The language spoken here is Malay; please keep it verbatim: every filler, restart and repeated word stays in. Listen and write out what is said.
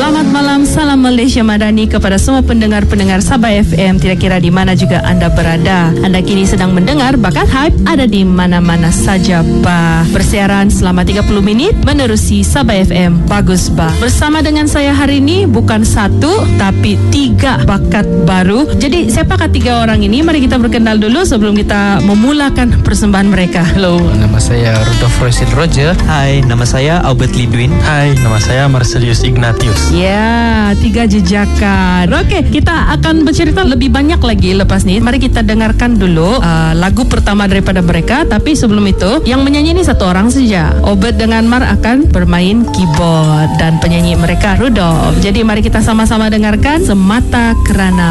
Selamat malam, salam Malaysia Madani kepada semua pendengar-pendengar Sabah F M, tidak kira di mana juga anda berada. Anda kini sedang mendengar Bakat Hype ada di mana-mana saja bah. Bersiaran selama tiga puluh minit menerusi Sabah F M Bagus Bah. Bersama dengan saya hari ini bukan satu tapi tiga bakat baru. Jadi siapakah tiga orang ini? Mari kita berkenal dulu sebelum kita memulakan persembahan mereka. Halo, nama saya Rudolf Royce Roger. Hai, nama saya Albert Lidwin. Hai, nama saya Marcelius Ignatius. Ya, tiga jejakan. Okey, kita akan bercerita lebih banyak lagi lepas ni. Mari kita dengarkan dulu uh, lagu pertama daripada mereka. Tapi sebelum itu, yang menyanyi ini satu orang saja. Obet dengan Mar akan bermain keyboard dan penyanyi mereka Rudolf. Jadi mari kita sama-sama dengarkan Semata Kerana